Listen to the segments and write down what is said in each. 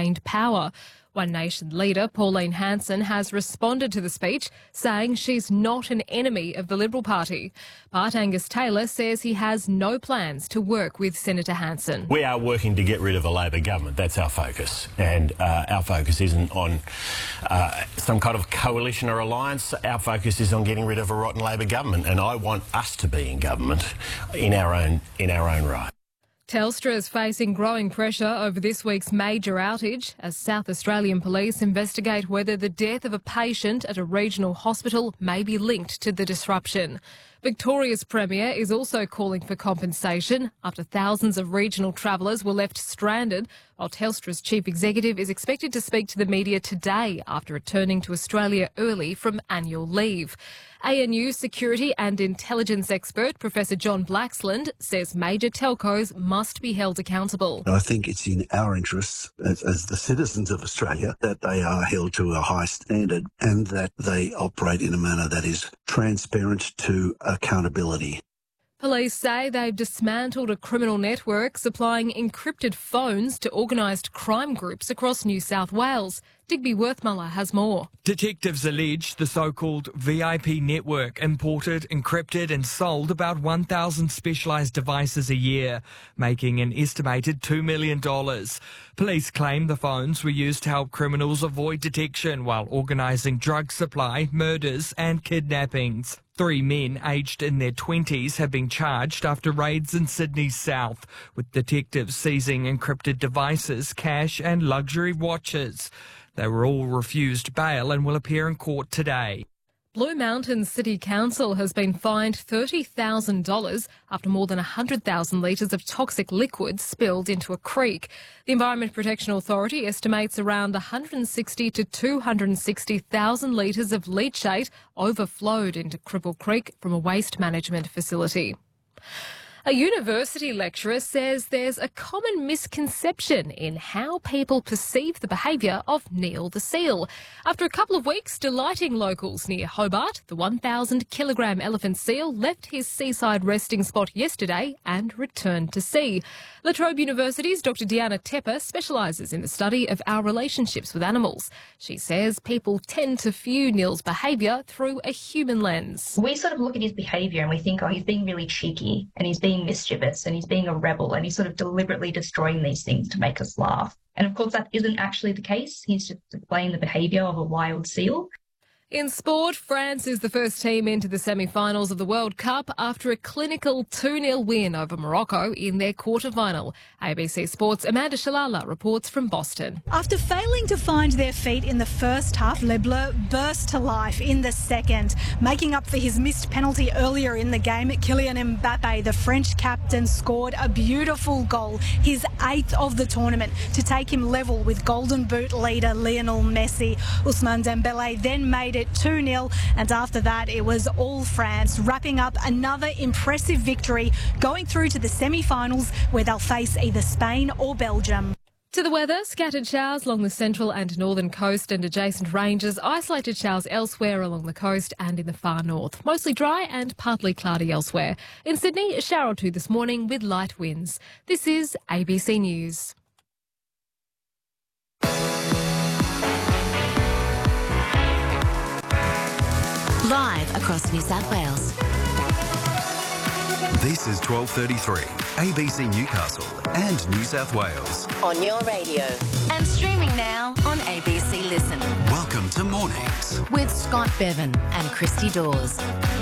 gained power. One Nation leader, Pauline Hanson, has responded to the speech, saying she's not an enemy of the Liberal Party. But Angus Taylor says he has no plans to work with Senator Hanson. We are working to get rid of a Labor government. That's our focus. And our focus isn't on some kind of coalition or alliance. Our focus is on getting rid of a rotten Labor government. And I want us to be in government in our own right. Telstra is facing growing pressure over this week's major outage as South Australian police investigate whether the death of a patient at a regional hospital may be linked to the disruption. Victoria's Premier is also calling for compensation after thousands of regional travellers were left stranded, while Telstra's chief executive is expected to speak to the media today after returning to Australia early from annual leave. ANU security and intelligence expert Professor John Blaxland says major telcos must be held accountable. I think it's in our interests as the citizens of Australia that they are held to a high standard and that they operate in a manner that is transparent to accountability. Police say they've dismantled a criminal network supplying encrypted phones to organised crime groups across New South Wales. Digby Worthmuller has more. Detectives allege the so-called VIP network imported, encrypted and sold about 1,000 specialised devices a year, making an estimated $2 million. Police claim the phones were used to help criminals avoid detection while organising drug supply, murders and kidnappings. 3 men aged in their 20s have been charged after raids in Sydney's south, with detectives seizing encrypted devices, cash and luxury watches. They were all refused bail and will appear in court today. Blue Mountains City Council has been fined $30,000 after more than 100,000 litres of toxic liquid spilled into a creek. The Environment Protection Authority estimates around 160 to 260,000 litres of leachate overflowed into Cripple Creek from a waste management facility. A university lecturer says there's a common misconception in how people perceive the behaviour of Neil the seal. After a couple of weeks delighting locals near Hobart, the 1,000-kilogram elephant seal left his seaside resting spot yesterday and returned to sea. La Trobe University's Dr Deanna Tepper specialises in the study of our relationships with animals. She says people tend to view Neil's behaviour through a human lens. We sort of look at his behaviour and we think, oh, he's being really cheeky and he's being mischievous and he's being a rebel and he's sort of deliberately destroying these things to make us laugh. And of course that isn't actually the case. He's just displaying the behaviour of a wild seal. In sport, France is the first team into the semi-finals of the World Cup after a clinical 2-0 win over Morocco in their quarter-final. ABC Sports' Amanda Shalala reports from Boston. After failing to find their feet in the first half, Les Bleus burst to life in the second. Making up for his missed penalty earlier in the game, Kylian Mbappe, the French captain, scored a beautiful goal, his 8th of the tournament, to take him level with Golden Boot leader Lionel Messi. Ousmane Dembélé then made it 2-0, and after that it was all France, wrapping up another impressive victory, going through to the semi-finals where they'll face either Spain or Belgium. To the weather, scattered showers along the central and northern coast and adjacent ranges, isolated showers elsewhere along the coast and in the far north. Mostly dry and partly cloudy elsewhere. In Sydney, a shower or two this morning with light winds. This is ABC News. Live across New South Wales. This is 12:33, ABC Newcastle and New South Wales. On your radio. And streaming now on ABC Listen. Welcome to Mornings with Scott Bevan and Christy Dawes.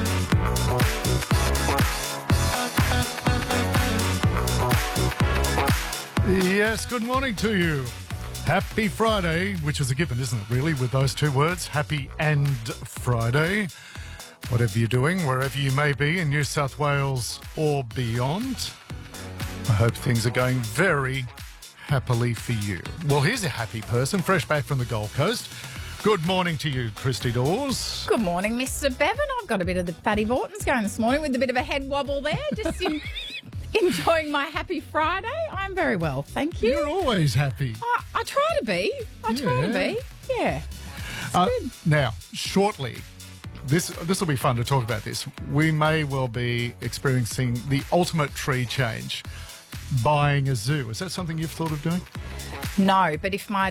Yes, good morning to you. Happy Friday, which is a given, isn't it, really, with those two words, happy and Friday. Whatever you're doing, wherever you may be in New South Wales or beyond, I hope things are going very happily for you. Well, here's a happy person, fresh back from the Gold Coast. Good morning to you, Christy Dawes. Good morning, Mr. Bevan. I've got a bit of the Paddy Vortons going this morning with a bit of a head wobble there, just enjoying my happy Friday. I'm very well, thank you. You're always happy. I try to be. I try to be. Yeah. Good. Now, shortly, this will be fun to talk about this. We may well be experiencing the ultimate tree change, buying a zoo. Is that something you've thought of doing? No, but if my